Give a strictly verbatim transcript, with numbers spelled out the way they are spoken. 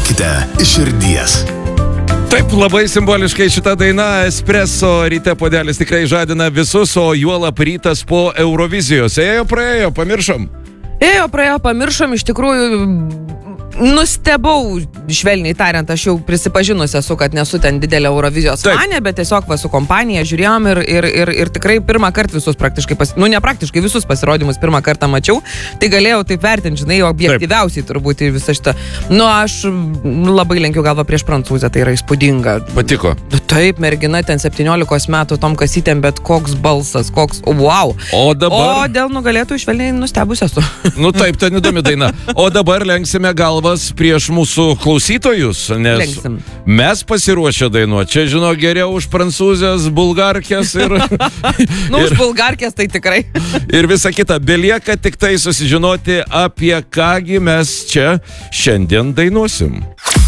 dainuokite iš širdies. Taip, labai simboliškai šita daina Espresso ryte puodelis tikrai žadina visus, o juolap rytas po Eurovizijos. Ėjo, praėjo, pamiršom. Ėjo, praėjo, pamiršom, iš tikrųjų nustebau, švelniai tariant, aš jau prisipažinus esu, kad nesu ten didelė Eurovizijos fanė, bet tiesiog va su kompanija žiūrėjom ir, ir, ir, ir tikrai pirmą kartą visus praktiškai, pas, nu ne praktiškai visus pasirodymus pirmą kartą mačiau, tai galėjau taip vertinti, žinai, objektyviausiai turbūt į visą šitą. Nu, aš labai lenkiu galvą prieš Prancūzę, tai yra įspūdinga. Patiko? Taip, mergina ten septyniolikos metų tom kasytėm, bet koks balsas, koks, wow. O dabar... O dėl nugalėtų švelniai nustebus esu. Nu taip, ten įdomi daina. O dabar lenksime galvas prieš mūsų klausytojus, nes Lenksim. Mes pasiruošę dainuoti. Čia, žino, geriau už prancūzės, bulgarkės ir... nu, už bulgarkės tai tikrai. Ir visa kita. Belieka tik tai susižinoti, apie kągi mes čia šiandien dainuosim.